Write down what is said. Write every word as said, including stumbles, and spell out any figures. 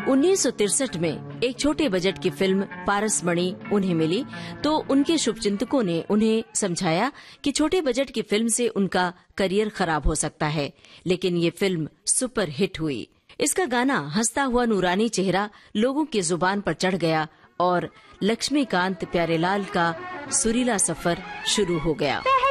उन्नीस सौ तिरसठ में एक छोटे बजट की फिल्म पारसमणि उन्हें मिली तो उनके शुभचिंतकों ने उन्हें समझाया कि छोटे बजट की फिल्म से उनका करियर खराब हो सकता है, लेकिन ये फिल्म सुपर हिट हुई। इसका गाना हंसता हुआ नूरानी चेहरा लोगों की जुबान पर चढ़ गया और लक्ष्मीकांत प्यारेलाल का सुरीला सफर शुरू हो गया।